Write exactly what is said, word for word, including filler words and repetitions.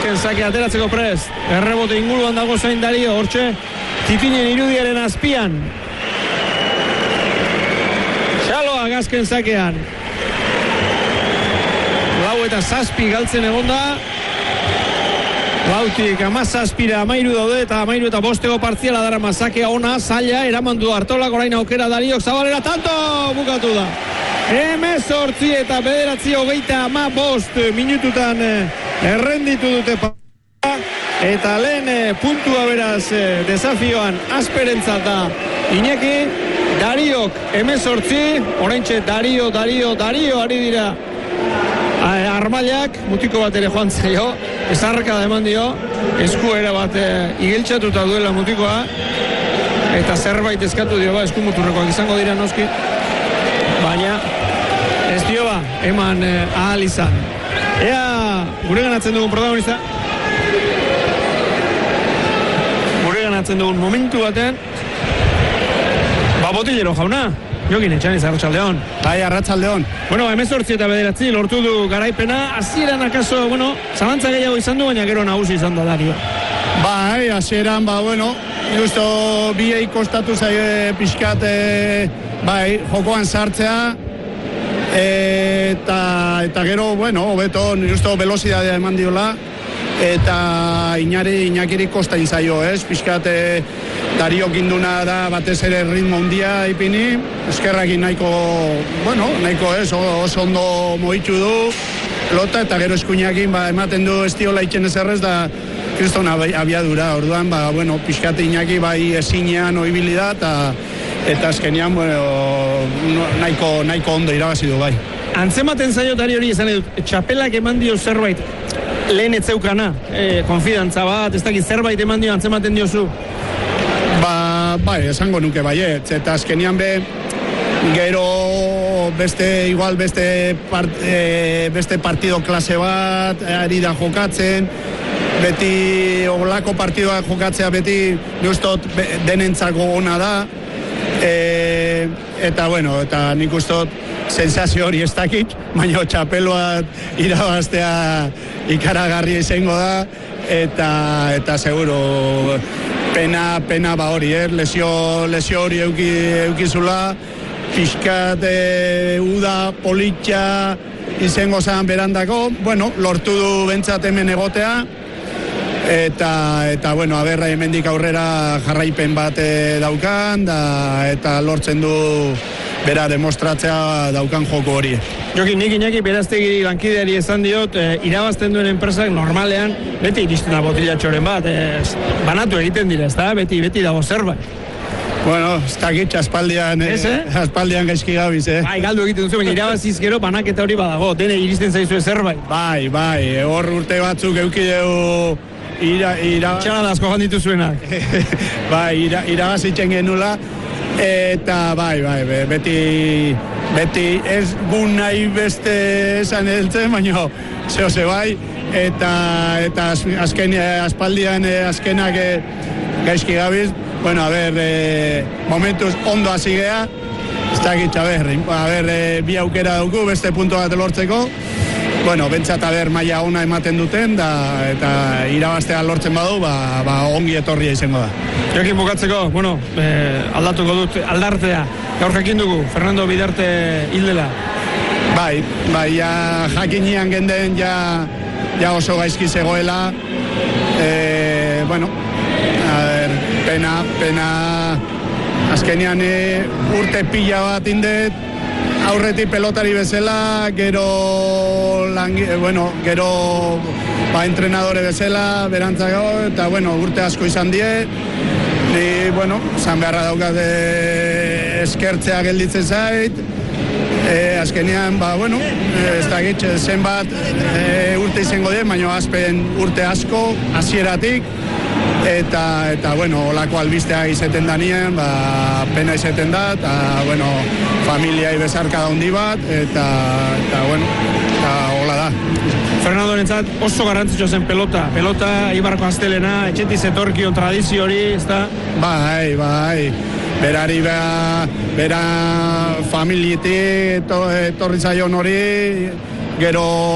Azken sake ateratzeko prest. Errebote inguruan dago zain Dario, hortxe Tipinen irudiaren azpian. Xaloa azken sakean. Lau eta zazpi galtzen egonda. Lautik amazazpira amairu daude eta amairu eta bosteko partziala dara mazakea ona, zaila, eraman du Artolak orain aukera Dariok zabalera, tanto bukatu da. Hemezortzi eta bederatzi hogeita ama bost minututan errenditu dute pa. Eta lehen puntua beraz desafioan asperentzat da Iñaki. Dariok hemezortzi, oraintxe Dario, Dario, Dario ari dira armailak, mutiko bat ere joan zaio, esarreka da eman dio, eskuera bat e, igeltxatuta duela mutikoa, eta zerbait eskatu dio ba, eskumuturrekoak izango dira noski, baina ez dio ba, eman e, ahal izan. Ea, gure ganatzen dugun protagonista, gure ganatzen dugun momentu batean, ba, Botillero jauna, Jokin etxaniz, Arratsaldeon. Bai, Arratsaldeon. Bueno, hemezortzi eta bederatzi lortu du garaipena, hasieran akaso, bueno, zalantza gehiago izan du, baina gero nagusi izan da Dario. Bai, hasieran, ba, bueno, justo biei kostatu zaie pixkat, e, bai, jokoan sartzea, e, eta, eta gero, bueno, hobeto, justo velozidadea eman diola, eta Iñari, Iñakiri kosta inzaio, ez? Pixkat, e, Dario kinduna da batez ere ritmo handia ipini, eskerrakin nahiko, bueno, nahiko ez, oso ondo moitu du, lota eta gero eskuinakin ba, ematen du estiola itxen ezerrez da kriston abiadura, orduan, ba, bueno, pixkat Iñaki bai ezinean oibili da, eta, eta azkenean, bueno, nahiko, nahiko ondo irabazi du bai. Antzematen zaio Dario hori esan edut, txapelak eman dio zerbait, lehen etzeukana, e, konfidantza bat, ez dakit zerbait eman dio antzematen diozu? Ba, bai, esango nuke baiet, eta azkenian be, gero beste, igual beste, part, e, beste partido klase bat, ari da jokatzen, beti, olako partidoa jokatzea beti, nustot, denentzako ona da, e, eta bueno, eta nik ustot, sensazio hori ez dakit, baina txapeloat irabaztea ikaragarria izango da, eta, eta seguro, pena, pena ba hori, eh? lesio, lesio hori euki, eukizula, pixkat e, uda, politxa, izango zan berandako, bueno, lortu du bentsat hemen egotea, eta, eta bueno, aberra hemendik aurrera jarraipen bat daukan, da, eta lortzen du bera demostratzea daukan joko hori. Jokin, nik Iñaki beraztegiri lankideari esan diot, e, irabazten duen enpresak normalean beti iristen da botillatxoren bat, e, banatu egiten dira, ez da? Beti, beti dago zerbait. Bueno, ez dakit, aspaldian, ez, eh? aspaldian gaizki gabiz, eh? Bai, galdu egiten duzu, baina irabaziz gero banaketa hori badago, dene iristen zaizue zerbait. Bai, bai, hor urte batzuk eukideu ira, ira... Txara da asko janditu zuenak. Bai, ira, irabazitzen genula, eta bai, bai, beti, beti ez gu nahi beste esan eltzen, baina zeo ze bai, eta, eta azken, aspaldian azkenak gaizki gabiz, bueno, a ber, e, momentuz ondo hasi gea, ez dakit, a ber, a ber, e, bi aukera dugu, beste puntu bat lortzeko, bueno, bentsat a ber maila ona ematen duten, da, eta irabaztea lortzen badu, ba, ba ongi etorria izango da. Jokin bukatzeko, bueno, eh, aldatuko dut, aldartea, gaur jakin dugu, Fernando Bidarte hildela. Bai, bai, ja jakinian genden, ja, ja oso gaizki zegoela, e, bueno, a ver, pena, pena, azkenean e, urte pila bat indet, aurretik pelotari bezala, gero, langi, bueno, gero ba, entrenadore bezala, berantzako, eta bueno, urte asko izan die, ni, bueno, zan beharra daukate eskertzea gelditzen zait, e, azkenean, ba, bueno, ez da gitz, zenbat e, urte izango die, baina azpen urte asko, hasieratik, eta, eta bueno, olako albistea izeten danien, ba, pena izeten da, eta, bueno, familiai bezarka da hundi bat, eta, eta, bueno, eta hola da. Fernando nentzat oso garrantzitsua zen pelota, pelota, Ibarko Astelena, etxetiz etorkion tradizio hori, ez da? Bai, bai, berari bera, bera familietik etorri zaion hori, gero